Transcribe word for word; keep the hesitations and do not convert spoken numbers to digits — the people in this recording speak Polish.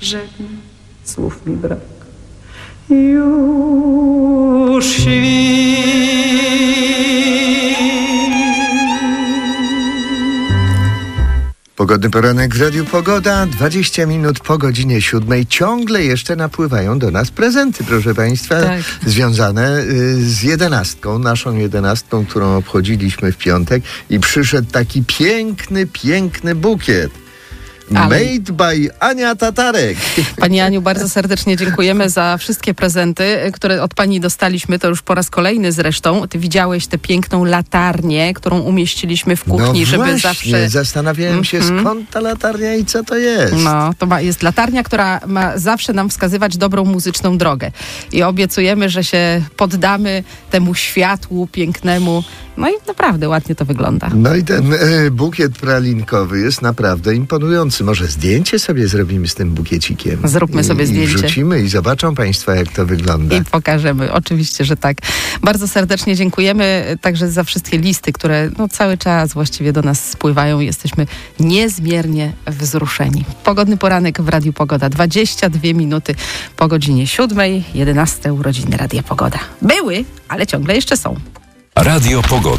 Żegnam, słów mi brak. Już świt. Pogodny poranek w Radiu Pogoda, dwadzieścia minut po godzinie siódmej. Ciągle jeszcze napływają do nas prezenty, proszę Państwa, tak. związane y, z jedenastką, naszą jedenastką, którą obchodziliśmy w piątek i przyszedł taki piękny, piękny bukiet. Ale... Made by Ania Tatarek. Pani Aniu, bardzo serdecznie dziękujemy za wszystkie prezenty, które od pani dostaliśmy. To już po raz kolejny zresztą. Ty widziałeś tę piękną latarnię, którą umieściliśmy w kuchni, no żeby właśnie, zawsze... zastanawiałem mm-hmm. się, skąd ta latarnia i co to jest. No, to ma, jest latarnia, która ma zawsze nam wskazywać dobrą muzyczną drogę. I obiecujemy, że się poddamy temu światłu pięknemu. No i naprawdę ładnie to wygląda. No i ten e, bukiet pralinkowy jest naprawdę imponujący. Może zdjęcie sobie zrobimy z tym bukiecikiem. Zróbmy sobie I, zdjęcie. I wrzucimy i zobaczą Państwo, jak to wygląda. I pokażemy. Oczywiście, że tak. Bardzo serdecznie dziękujemy także za wszystkie listy, które no, cały czas właściwie do nas spływają. Jesteśmy niezmiernie wzruszeni. Pogodny poranek w Radiu Pogoda. dwadzieścia dwie minuty po godzinie siódmej. jedenaste urodziny Radia Pogoda. Były, ale ciągle jeszcze są. Radio Pogoda.